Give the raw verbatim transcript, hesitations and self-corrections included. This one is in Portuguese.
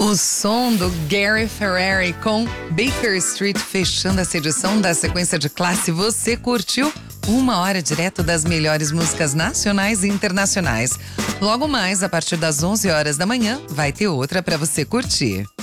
O som do Gary Ferrari com Baker Street fechando essa edição da sequência de classe. Você curtiu? Uma hora direto das melhores músicas nacionais e internacionais. Logo mais, a partir das onze horas da manhã, vai ter outra para você curtir.